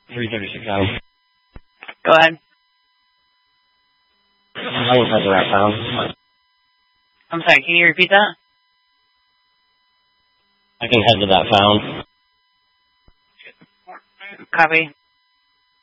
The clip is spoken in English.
336 out. Go ahead. I will head to that pound. I'm sorry, can you repeat that? I can head to that pound. Copy.